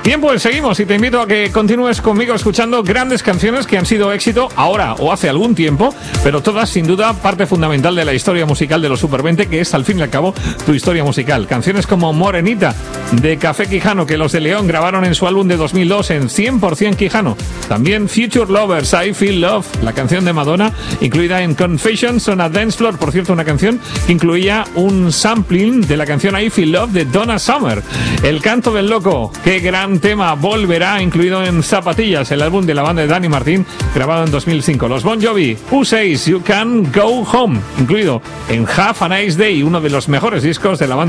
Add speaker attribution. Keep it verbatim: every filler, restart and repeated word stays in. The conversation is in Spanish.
Speaker 1: Bien, pues seguimos y te invito a que continúes conmigo escuchando grandes canciones que han sido éxito ahora o hace algún tiempo, pero todas sin duda parte fundamental de la historia musical de los Super veinte, que es al fin y al cabo tu historia musical. Canciones como Morenita de Café Quijano, que los de León grabaron en su álbum de dos mil dos en cien por ciento Quijano. También Future Lovers, I Feel Love, la canción de Madonna, incluida en Confessions on a Dance Floor, por cierto, una canción que incluía un sampling de la canción I Feel Love de Donna Summer. El canto del loco, qué gran tema, Volverá, incluido en Zapatillas, el álbum de la banda de Dani Martín, grabado en dos mil cinco. Los Bon Jovi, Who Says You Can Go Home, incluido en Have a Nice Day, uno de los mejores discos de la banda